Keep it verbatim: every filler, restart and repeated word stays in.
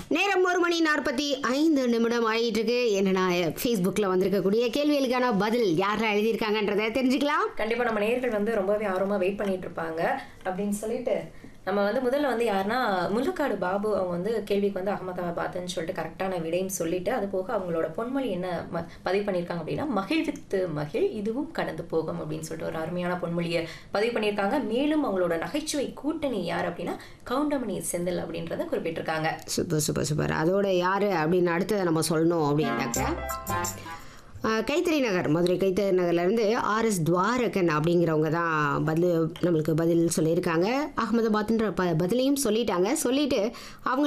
நேரம் ஒரு மணி நாற்பத்தி ஐந்து நிமிடம் ஆயிட்டு இருக்கு. என்னன்னா ஃபேஸ்புக்கில் வந்திருக்கக்கூடிய கேள்விகளுக்கான பதில் யாரெல்லாம் எழுதியிருக்காங்கன்றதை தெரிஞ்சுக்கலாம். கண்டிப்பாக நம்ம நேயர்கள் வந்து ரொம்பவே ஆர்வமாக வெயிட் பண்ணிட்டு இருப்பாங்க அப்படின்னு சொல்லிட்டு நம்ம வந்து முதல்ல வந்து யாருன்னா முல்லுக்காடு பாபு அவங்க வந்து கேள்விக்கு வந்து அகமதாபாத்னு சொல்லிட்டு கரெக்டான விடையும் சொல்லிட்டு அது போக அவங்களோட பொன்மொழி என்ன ம பதிவு பண்ணியிருக்காங்க அப்படின்னா மகிழ்வித்து மகிழ் இதுவும் கடந்து போகும் அப்படின்னு சொல்லிட்டு ஒரு அருமையான பொன்மொழியை பதிவு பண்ணியிருக்காங்க. மேலும் அவங்களோட நகைச்சுவை கூட்டணி யார் அப்படின்னா கவுண்டமணி செந்தில் அப்படின்றத குறிப்பிட்டிருக்காங்க. Super super super. அதோட யார் அப்படின்னு அடுத்ததை நம்ம சொல்லணும் அப்படின்னாக்க கைத்தறி நகர் மதுரை கைத்தறி நகர்லேருந்து ஆர்எஸ் துவாரகன் அப்படிங்கிறவங்க தான் பதில் நம்மளுக்கு பதில் சொல்லியிருக்காங்க. அகமதாபாத்ன்ற ப பதிலையும் சொல்லிட்டாங்க. சொல்லிட்டு அவங்க